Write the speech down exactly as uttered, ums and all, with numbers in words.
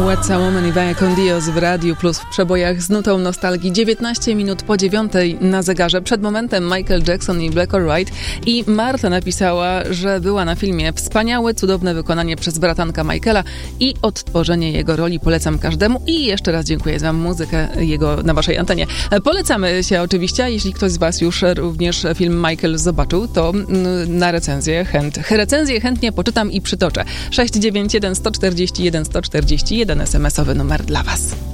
What's a Woman i Vaya con Dios w Radiu Plus w przebojach z nutą nostalgii. dziewiętnaście minut po dziewiątej na zegarze. Przed momentem Michael Jackson i Black or White. I Marta napisała, że była na filmie. Wspaniałe, cudowne wykonanie przez bratanka Michaela i odtworzenie jego roli polecam każdemu. I jeszcze raz dziękuję za muzykę jego na waszej antenie. Polecamy się oczywiście, jeśli ktoś z was już również film Michael zobaczył, to na recenzję chęt. Recenzję chętnie poczytam i przytoczę. sześć dziewięć jeden, sto czterdzieści jeden, sto czterdzieści jeden es em esowy numer dla was.